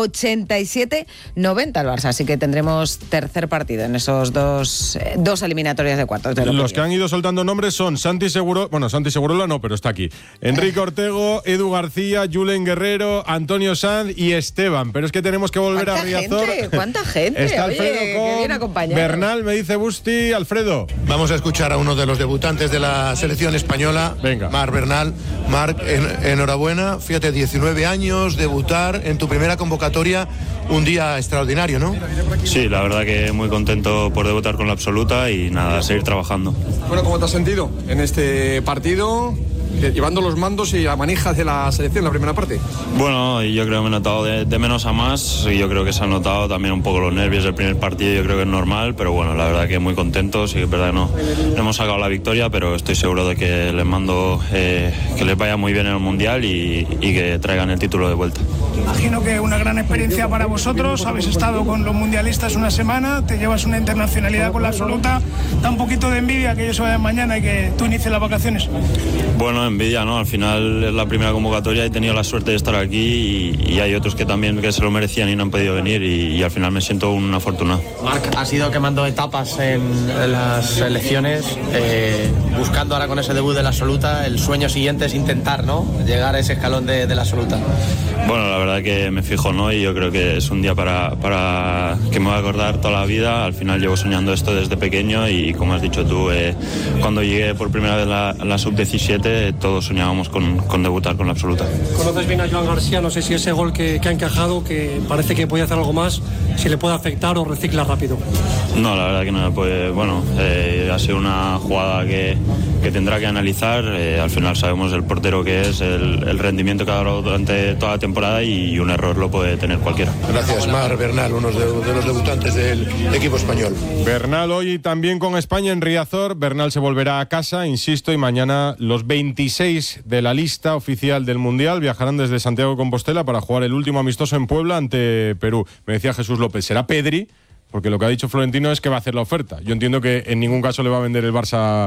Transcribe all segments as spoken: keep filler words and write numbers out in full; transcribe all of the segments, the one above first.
ochenta y siete noventa el Barça, así que tendremos tercer partido en esos dos, eh, dos eliminatorias de cuartos. De Los que han ido soltando nombres son Santi Segurola, bueno, Santi Segurola no, pero está aquí. Enrique Ortego, Edu García, Julen Guerrero, Antonio Sanz y Esteban. Pero es que tenemos que volver a Riazor. Gente, ¿Cuánta gente? Está Oye, Alfredo con que bien acompañado. Bernal, me dice Busti. Alfredo. Vamos a escuchar a uno de los debutantes de la selección española, Venga. Marc Bernal. Marc, en, enhorabuena, fíjate, diecinueve años, debutar en tu primera convocatoria, un día extraordinario, ¿no? Sí, la verdad que muy contento por debutar con la absoluta y nada, seguir trabajando. Bueno, ¿cómo te has sentido en este partido, llevando los mandos y la manija de la selección en la primera parte? Bueno, yo creo que me he notado de, de menos a más y yo creo que se han notado también un poco los nervios del primer partido, yo creo que es normal, pero bueno, la verdad que muy contentos y es verdad que no, no hemos sacado la victoria, pero estoy seguro de que les mando eh, que les vaya muy bien en el Mundial y, y que traigan el título de vuelta. Imagino que una gran experiencia para vosotros, habéis estado con los mundialistas una semana, te llevas una internacionalidad con la absoluta, da un poquito de envidia que ellos se vayan mañana y que tú inicies las vacaciones. Bueno, envidia, ¿no? Al final es la primera convocatoria, he tenido la suerte de estar aquí y, y hay otros que también que se lo merecían y no han podido venir y, y al final me siento un afortunado. Marc, has ido quemando etapas en, en las selecciones, eh, buscando ahora con ese debut de la absoluta, el sueño siguiente es intentar, ¿no?, llegar a ese escalón de, de la absoluta. Bueno, la verdad que me fijo, ¿no? Y yo creo que es un día para, para que me voy a acordar toda la vida. Al final llevo soñando esto desde pequeño y, como has dicho tú, eh, cuando llegué por primera vez a la, la sub diecisiete, todos soñábamos con, con debutar con la absoluta. Conoces bien a Joan García, no sé si ese gol que, que ha encajado, que parece que puede hacer algo más, si le puede afectar o recicla rápido. No, la verdad que no me puede. Bueno, eh, ha sido una jugada que, que tendrá que analizar. Eh, al final sabemos el portero que es, el, el rendimiento que ha dado durante toda la temporada y un error lo puede tener cualquiera. Gracias, Marc Bernal, uno de, de los debutantes del equipo español. Bernal hoy también con España en Riazor. Bernal se volverá a casa, insisto, y mañana los veintiséis de la lista oficial del Mundial viajarán desde Santiago de Compostela para jugar el último amistoso en Puebla ante Perú. Me decía Jesús López, será Pedri, porque lo que ha dicho Florentino es que va a hacer la oferta. Yo entiendo que en ningún caso le va a vender el Barça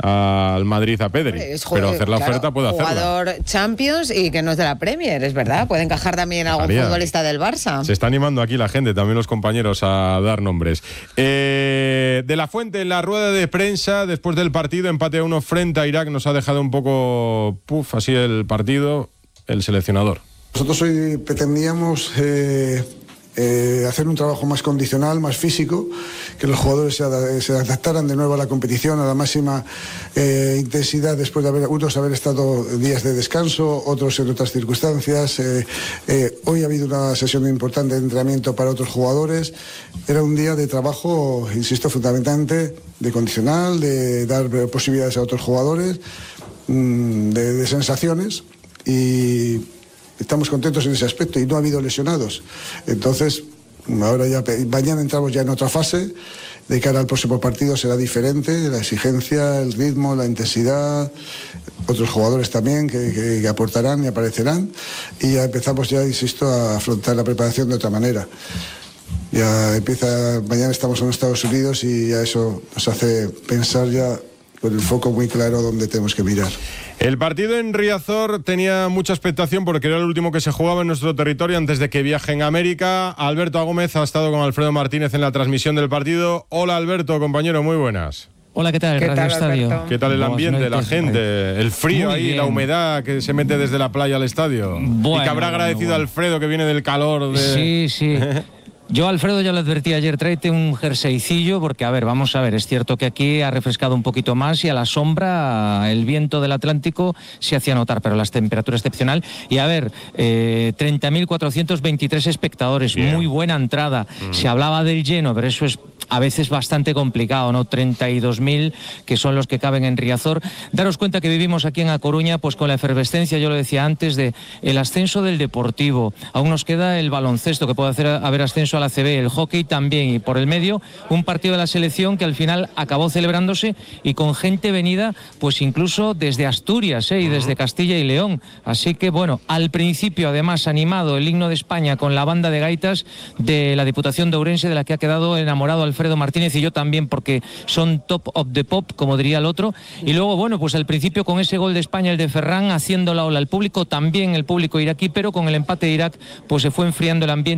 al Madrid a Pedri, es, pero hacer la claro, oferta puede hacerla. Jugador Champions y que no es de la Premier, es verdad, puede encajar también algún María. futbolista del Barça. Se está animando aquí la gente, también los compañeros, a dar nombres. Eh, de la Fuente, en la rueda de prensa después del partido, empate a uno frente a Irak, nos ha dejado un poco puff así el partido el seleccionador. Nosotros hoy pretendíamos eh, eh, hacer un trabajo más condicional, más físico, que los jugadores se, ad- se adaptaran de nuevo a la competición, a la máxima eh, intensidad después de haber, unos haber estado días de descanso, otros en otras circunstancias. Eh, eh, hoy ha habido una sesión importante de entrenamiento para otros jugadores. Era un día de trabajo, insisto, fundamentalmente de condicional, de dar posibilidades a otros jugadores, mmm, de, de sensaciones, y estamos contentos en ese aspecto y no ha habido lesionados. Entonces, ahora ya, mañana entramos ya en otra fase. De cara al próximo partido será diferente, la exigencia, el ritmo, la intensidad, otros jugadores también que, que, que aportarán y aparecerán, y ya empezamos ya, insisto, a afrontar la preparación de otra manera. Ya empieza, mañana estamos en Estados Unidos y ya eso nos hace pensar ya con el foco muy claro dónde tenemos que mirar. El partido en Riazor tenía mucha expectación porque era el último que se jugaba en nuestro territorio antes de que viajen a América. Alberto Gómez ha estado con Alfredo Martínez en la transmisión del partido. Hola Alberto, compañero, muy buenas. Hola, ¿qué tal? ¿Qué Radio tal, Estadio. Alberto? ¿Qué tal el ambiente, la gente, el frío Muy ahí, bien. la humedad que se mete desde la playa al estadio? Bueno, y que habrá bueno, agradecido bueno. a Alfredo que viene del calor de... Sí, sí. Yo, Alfredo, ya lo advertí ayer, tráete un jerseycillo, porque, a ver, vamos a ver, es cierto que aquí ha refrescado un poquito más y a la sombra el viento del Atlántico se hacía notar, pero la temperatura excepcional. Y, a ver, eh, treinta mil cuatrocientos veintitrés espectadores, Bien. muy buena entrada. Mm. Se hablaba del lleno, pero eso es a veces bastante complicado, ¿no? treinta y dos mil, que son los que caben en Riazor. Daros cuenta que vivimos aquí en A Coruña, pues con la efervescencia, yo lo decía antes, de el ascenso del Deportivo. Aún nos queda el baloncesto, que puede hacer haber ascenso a la C B, el hockey también, y por el medio un partido de la selección que al final acabó celebrándose y con gente venida pues incluso desde Asturias ¿eh? y desde Castilla y León. Así que bueno, al principio además animado el himno de España con la banda de gaitas de la Diputación de Ourense, de la que ha quedado enamorado Alfredo Martínez y yo también, porque son top of the pop, como diría el otro. Y luego bueno, pues al principio con ese gol de España, el de Ferran, haciendo la ola al público, también el público iraquí, pero con el empate de Irak pues se fue enfriando el ambiente.